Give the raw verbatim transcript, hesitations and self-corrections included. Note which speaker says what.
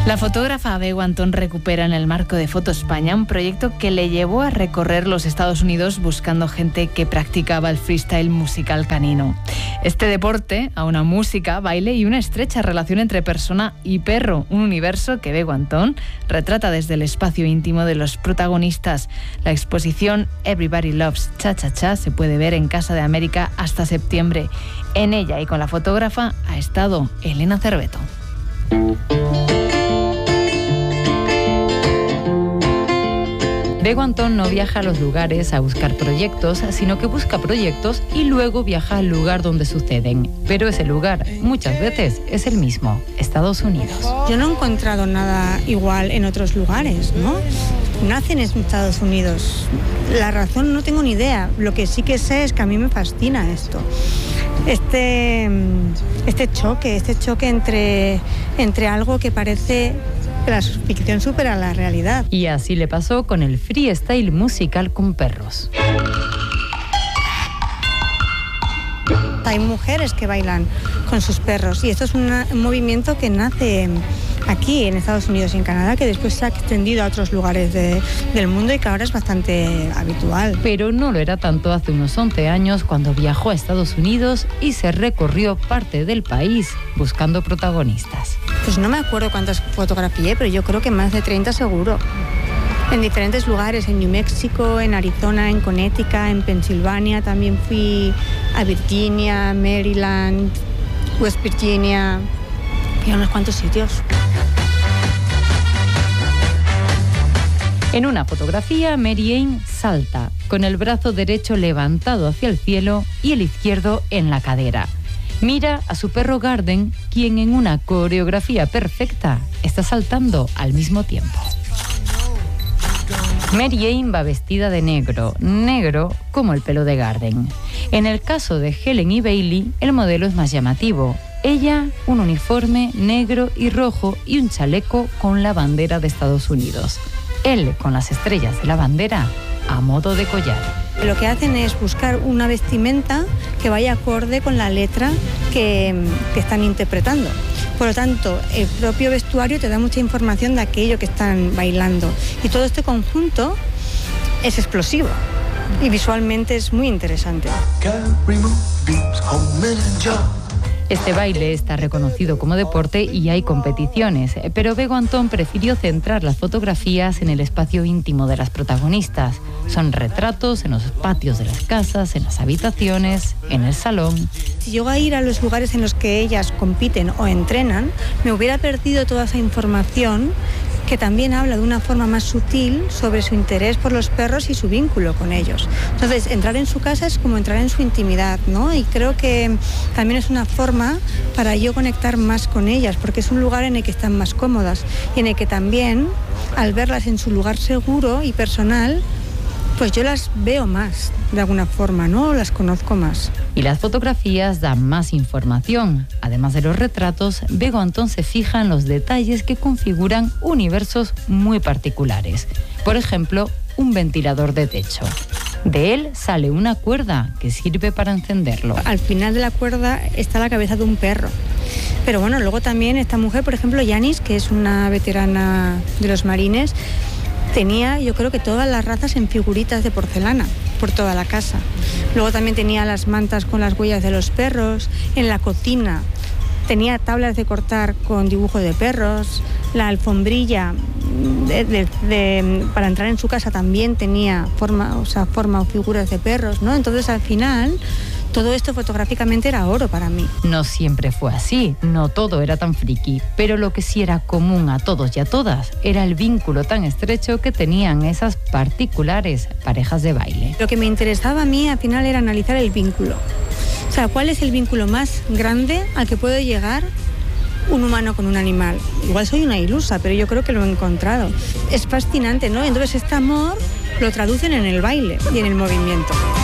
Speaker 1: La fotógrafa Bego Antón recupera en el marco de Foto España un proyecto que le llevó a recorrer los Estados Unidos buscando gente que practicaba el freestyle musical canino. Este deporte, a una música, baile y una estrecha relación entre persona y perro, un universo que Bego Antón retrata desde el espacio íntimo de los protagonistas. La exposición Everybody Loves Cha Cha Cha se puede ver en Casa de América hasta septiembre. En ella y con la fotógrafa ha estado Elena Cerveto. Bego Antón no viaja a los lugares a buscar proyectos, sino que busca proyectos y luego viaja al lugar donde suceden. Pero ese lugar, muchas veces, es el mismo, Estados Unidos.
Speaker 2: Yo no he encontrado nada igual en otros lugares, ¿no? Nacen en Estados Unidos. La razón no tengo ni idea. Lo que sí que sé es que a mí me fascina esto. Este, este choque, este choque entre, entre algo que parece que la ficción supera la realidad.
Speaker 1: Y así le pasó con el freestyle musical con perros.
Speaker 2: Hay mujeres que bailan con sus perros y esto es una, un movimiento que nace aquí en Estados Unidos y en Canadá, que después se ha extendido a otros lugares de, del mundo y que ahora es bastante habitual.
Speaker 1: Pero no lo era tanto hace unos once años cuando viajó a Estados Unidos y se recorrió parte del país buscando protagonistas.
Speaker 2: Pues no me acuerdo cuántas fotografié, pero yo creo que más de treinta seguro. En diferentes lugares, en New México, en Arizona, en Connecticut, en Pensilvania, también fui a Virginia, Maryland, West Virginia y a unos cuantos sitios.
Speaker 1: En una fotografía, Mary Ann salta, con el brazo derecho levantado hacia el cielo y el izquierdo en la cadera. Mira a su perro Garden, quien en una coreografía perfecta está saltando al mismo tiempo. Mary Ann va vestida de negro, negro como el pelo de Garden. En el caso de Helen y Bailey, el modelo es más llamativo. Ella, un uniforme negro y rojo y un chaleco con la bandera de Estados Unidos. Él con las estrellas de la bandera a modo de collar.
Speaker 2: Lo que hacen es buscar una vestimenta que vaya acorde con la letra que, que están interpretando. Por lo tanto, el propio vestuario te da mucha información de aquello que están bailando. Y todo este conjunto es explosivo y visualmente es muy interesante.
Speaker 1: Este baile está reconocido como deporte y hay competiciones, pero Bego Antón prefirió centrar las fotografías en el espacio íntimo de las protagonistas. Son retratos en los patios de las casas, en las habitaciones, en el salón.
Speaker 2: Si yo voy a ir a los lugares en los que ellas compiten o entrenan, me hubiera perdido toda esa información que también habla de una forma más sutil sobre su interés por los perros y su vínculo con ellos. Entonces, entrar en su casa es como entrar en su intimidad, ¿no? Y creo que también es una forma para yo conectar más con ellas, porque es un lugar en el que están más cómodas y en el que también, al verlas en su lugar seguro y personal, pues yo las veo más, de alguna forma, ¿no? Las conozco más.
Speaker 1: Y las fotografías dan más información. Además de los retratos, Bego Antón se fija en los detalles que configuran universos muy particulares. Por ejemplo, un ventilador de techo. De él sale una cuerda que sirve para encenderlo.
Speaker 2: Al final de la cuerda está la cabeza de un perro. Pero bueno, luego también esta mujer, por ejemplo, Yanis, que es una veterana de los marines, tenía, yo creo que todas las razas en figuritas de porcelana por toda la casa. Luego también tenía las mantas con las huellas de los perros. En la cocina tenía tablas de cortar con dibujo de perros. La alfombrilla de, de, de, para entrar en su casa también tenía forma, o sea, forma o figuras de perros, ¿no? Entonces, al final, todo esto fotográficamente era oro para mí.
Speaker 1: No siempre fue así, no todo era tan friki, pero lo que sí era común a todos y a todas era el vínculo tan estrecho que tenían esas particulares parejas de baile.
Speaker 2: Lo que me interesaba a mí al final era analizar el vínculo. O sea, ¿cuál es el vínculo más grande al que puede llegar un humano con un animal? Igual soy una ilusa, pero yo creo que lo he encontrado. Es fascinante, ¿no? Entonces este amor lo traducen en el baile y en el movimiento.